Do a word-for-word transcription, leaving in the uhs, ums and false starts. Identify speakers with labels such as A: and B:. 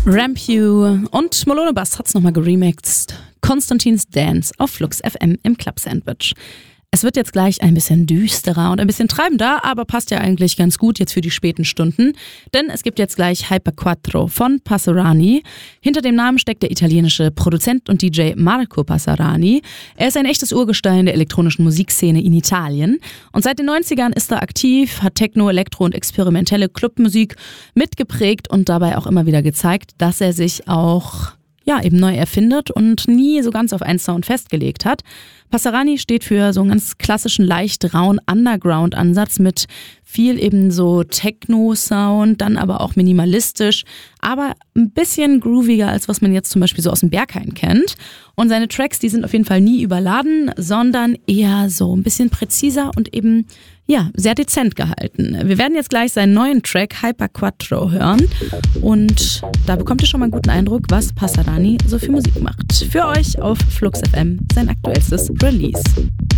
A: Rampew und Molone Bass hat's nochmal geremixed. Konstantins Dance auf Flux F M im Club Sandwich. Es wird jetzt gleich ein bisschen düsterer und ein bisschen treibender, aber passt ja eigentlich ganz gut jetzt für die späten Stunden, denn es gibt jetzt gleich Hyper Quattro von Passarani. Hinter dem Namen steckt der italienische Produzent und D J Marco Passarani. Er ist ein echtes Urgestein der elektronischen Musikszene in Italien und seit den neunzigern ist er aktiv, hat Techno, Elektro und experimentelle Clubmusik mitgeprägt und dabei auch immer wieder gezeigt, dass er sich auch ja, eben neu erfindet und nie so ganz auf einen Sound festgelegt hat. Passarani steht für so einen ganz klassischen, leicht rauen Underground-Ansatz mit viel eben so Techno-Sound, dann aber auch minimalistisch, aber ein bisschen grooviger, als was man jetzt zum Beispiel so aus dem Berghain kennt. Und seine Tracks, die sind auf jeden Fall nie überladen, sondern eher so ein bisschen präziser und eben, ja, sehr dezent gehalten. Wir werden jetzt gleich seinen neuen Track Hyper Quattro hören und da bekommt ihr schon mal einen guten Eindruck, was Passarani so für Musik macht. Für euch auf Flux F M sein aktuellstes Release.